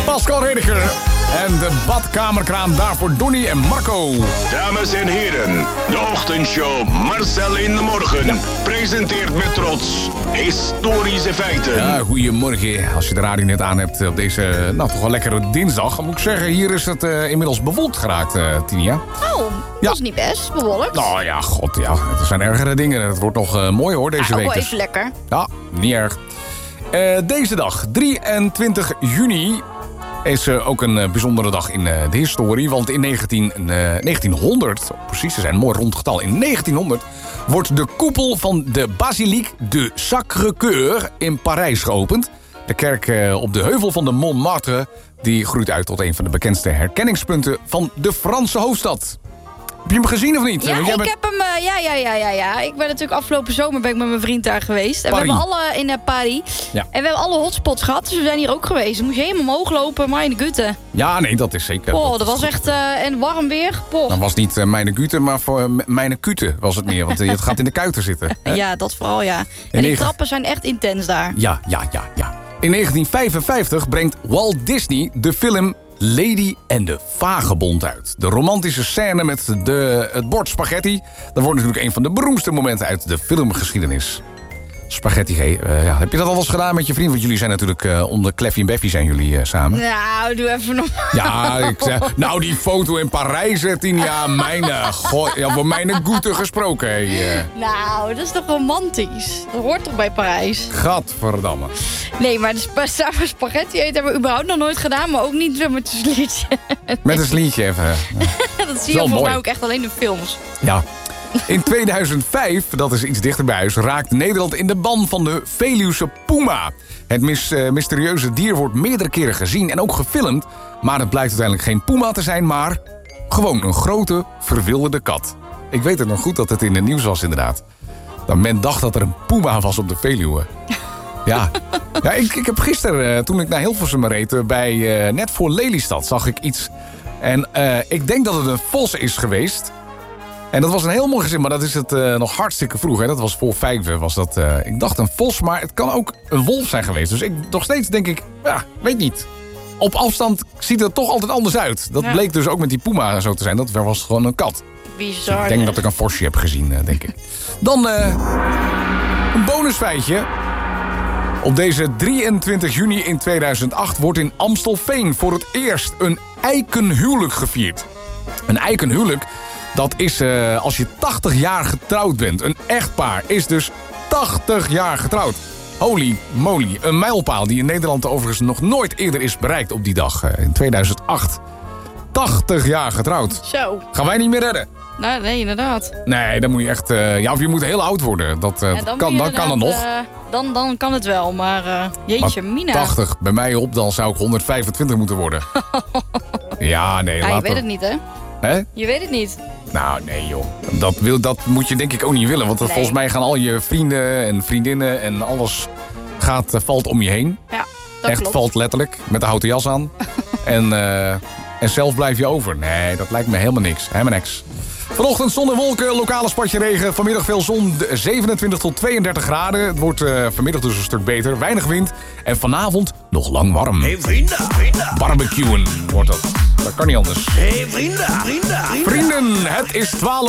Pascal Rediger. En de badkamerkraan daarvoor Donnie en Marco. Dames en heren, de ochtendshow Marcel in de Morgen presenteert met trots historische feiten. Ja, goedemorgen. Als je de radio net aan hebt op deze, toch wel lekkere dinsdag. Dan moet ik zeggen, hier is het inmiddels bewolkt geraakt, Tinia. Oh, dat is niet best, bewolkt. Nou ja, god ja. Er zijn ergere dingen. Het wordt nog mooi hoor, deze week. Ook wel dus. even lekker. Ja, niet erg. Deze dag, 23 juni... is ook een bijzondere dag in de historie. Want in 1900, precies te zijn, mooi rond getal. In 1900 wordt de koepel van de Basilique de Sacré-Cœur in Parijs geopend. De kerk op de heuvel van de Montmartre... die groeit uit tot een van de bekendste herkenningspunten van de Franse hoofdstad. Heb je hem gezien of niet? Ja, ik heb hem... Ja. Ik ben natuurlijk afgelopen zomer met mijn vriend daar geweest. En Paris. we hebben alle in Paris. Ja. En we hebben alle hotspots gehad. Dus we zijn hier ook geweest. Dan moest je helemaal omhoog lopen. Meine Güte. Ja, nee, dat is zeker. Oh, dat was echt... en warm weer. Dat was niet mijn Gute, maar voor mijn Kute was het meer. Want het gaat in de kuiten zitten. Hè? Ja, dat vooral, ja. En die trappen zijn echt intens daar. Ja. In 1955 brengt Walt Disney de film Lady en de Vagebond uit. De romantische scène met het bord spaghetti. Dat wordt natuurlijk een van de beroemdste momenten uit de filmgeschiedenis. Spaghetti, heb je dat al eens gedaan met je vriend? Want jullie zijn natuurlijk onder Kleffie en Beffie zijn jullie samen. Nou, doe even nog. Ja, die foto in Parijs, Tinia, voor mijn Goete gesproken. Nou, dat is toch romantisch? Dat hoort toch bij Parijs? Gadverdamme. Nee, maar samen spaghetti eten hebben we überhaupt nog nooit gedaan. Maar ook niet met een slietje. Met een slietje even. Dat zie je volgens mij ook echt alleen in films. Ja. In 2005, dat is iets dichter bij huis, raakt Nederland in de ban van de Veluwse puma. Het mysterieuze dier wordt meerdere keren gezien en ook gefilmd. Maar het blijkt uiteindelijk geen puma te zijn, maar gewoon een grote, verwilderde kat. Ik weet het nog goed dat het in het nieuws was inderdaad. Dat men dacht dat er een puma was op de Veluwe. Ja, ik heb gisteren, toen ik naar Hilversum reed, net voor Lelystad, zag ik iets. En ik denk dat het een vos is geweest. En dat was een heel mooi gezicht, maar dat is het nog hartstikke vroeg. Hè? Dat was voor 5 was dat. Ik dacht een vos, maar het kan ook een wolf zijn geweest. Dus nog steeds denk ik, weet niet. Op afstand ziet het toch altijd anders uit. Dat bleek dus ook met die puma zo te zijn. Dat was gewoon een kat. Bizar. Dus ik denk dat ik een vosje heb gezien, denk ik. Dan een bonusfeitje. Op deze 23 juni in 2008 wordt in Amstelveen voor het eerst een eikenhuwelijk gevierd. Een eikenhuwelijk, dat is als je 80 jaar getrouwd bent. Een echtpaar is dus 80 jaar getrouwd. Holy moly, een mijlpaal die in Nederland overigens nog nooit eerder is bereikt op die dag. In 2008. 80 jaar getrouwd. Zo. Gaan wij niet meer redden. Nou, nee, inderdaad. Nee, dan moet je echt... of je moet heel oud worden. Dan kan het nog. Dan kan het wel, maar jeetje, maar mina. 80, bij mij op, dan zou ik 125 moeten worden. Ja, nee, je weet het niet, hè? Hè? Je weet het niet. Nou, nee joh. Dat moet je denk ik ook niet willen. Want volgens mij gaan al je vrienden en vriendinnen en alles valt om je heen. Ja, dat echt klopt. valt letterlijk, met de houten jas aan. En zelf blijf je over. Nee, dat lijkt me helemaal niks. Helemaal niks. Vanochtend zon en wolken, lokale spatje regen. Vanmiddag veel zon, 27 tot 32 graden. Het wordt vanmiddag dus een stuk beter. Weinig wind. En vanavond nog lang warm. Hey vrienden. Barbecuen wordt dat. Dat kan niet anders. Hey vrienden. Vrienden, het is 12